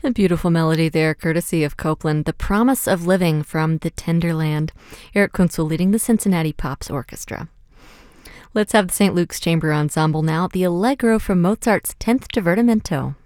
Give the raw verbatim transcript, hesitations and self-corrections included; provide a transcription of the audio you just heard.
A beautiful melody there, courtesy of Copeland, The Promise of Living from The Tenderland. Eric Kunzel leading the Cincinnati Pops Orchestra. Let's have the Saint Luke's Chamber Ensemble now, the Allegro from Mozart's tenth Divertimento.